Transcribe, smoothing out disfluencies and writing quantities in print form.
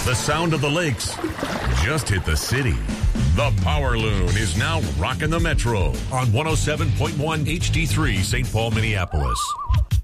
The sound of the lakes just hit the city. The Power Loon is now rocking the metro on 107.1 HD3 St. Paul, Minneapolis.